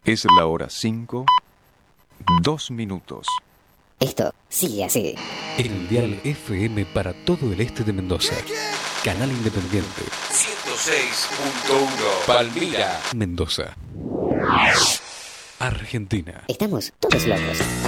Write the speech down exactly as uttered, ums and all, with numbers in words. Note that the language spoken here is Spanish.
Es la hora cinco, dos minutos. Esto sigue así. El dial F M para todo el este de Mendoza. Canal Independiente. ciento seis punto uno Palmira, Mendoza. Argentina. Estamos todos locos.